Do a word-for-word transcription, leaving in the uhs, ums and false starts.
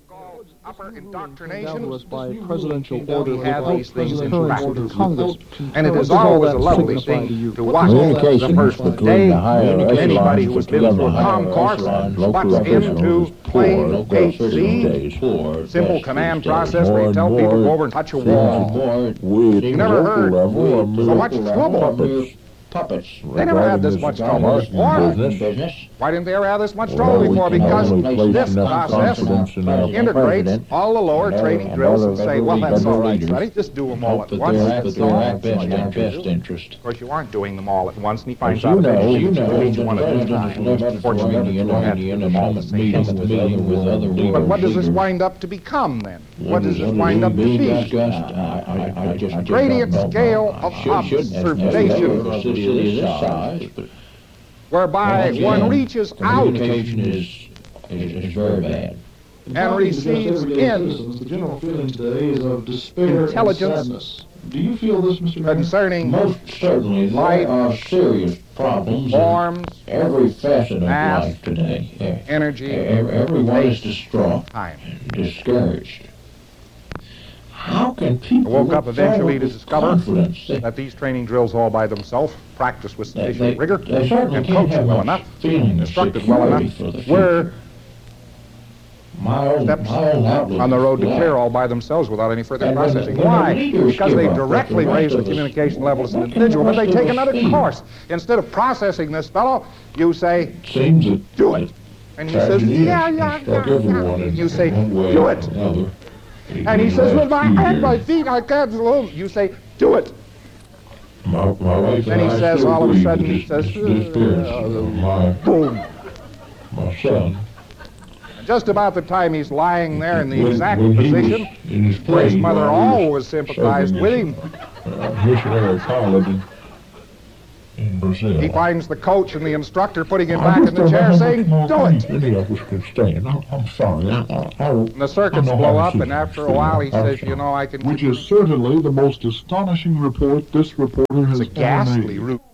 Upper indoctrination was by presidential order we have these things in current practice. order of Congress. And it is What does all always that a lovely signify to thing you? to What watch does all that the Communications first between day. the higher Anybody echelons who has of been the through a higher comm course echelons, spots local officials into is poor, plain local H officials C, days poor, simple best command these days. process where More you and tell people to more go over and touch a seems wall. more we You never heard level, so so much trouble. puppets. Puppets. They never had this much trouble before. Business. Why didn't they ever have this much Well, trouble we before? can Because only place this enough process confidence in our integrates president all the lower and training other- drills and and other say, well, that's leaders all right, Sonny, just do them all Hope at that once. they're That's at their all. best, That's all you our have to best do. interest. Of course, you aren't doing them all at once, and he finds As out you know, eventually you you know, each the one at a president time. is left Fortunately, Iranian you don't have to do and them all at the I'm same meeting time. with other with other But what does this leaders. wind up to become, then? What When does is this it wind up to being be? discussed? I, I, I just, I just Gradient don't know. scale I of should- shouldn't have never observation ever a city of this size, but whereby once one again, reaches out communication is, is, is very bad. and receives in The general feeling today is of despair Intelligence. and sadness. Do you feel this, Mister Mayor? concerning Most certainly, Life, there are serious problems in forms, every facet of mass, life today. E- energy, e- Everyone is distraught, time. discouraged. How can people I woke up look eventually forward to with discover confidence that that these training drills all by themselves, practiced with They, sufficient they, rigor, they certainly and can't coached have well much enough, feeling of instructed well security enough, for the were future. My own, steps my own outlook on the road to is clear black. all by themselves without any further And when- processing. when the Why? leaders Because give they up, directly what the raise the rest of us- communication level as an what can the individual, but they rest of take us another feel? course. Instead of processing this fellow, you say, Seems that do it. And he says, tragedy yeah, has yeah, struck yeah, everyone yeah. in You say, one way do or it. another. And he In says, the with my last few head, my years. feet, I can't move. You say, do it. My, my wife Then and he I says, still all of a grieve sudden, the he says, dis- disappearance of my, Boom. my son. And just about the time he's lying there in the When- exact when he was position in his where his plane mother while he was always sympathized serving with as him, a, uh, missionary pilot in, in Brazil. he finds the coach and the instructor putting him I back in just the don't chair know how saying, much do more it. Any of us can stand. I'm, I'm sorry. I, I, I, And the circuits I don't know blow how up, to and after a feel. while he I'm says, sorry. you know, I can... Which is certainly the most astonishing report this reporter has It's a ever made. ghastly route.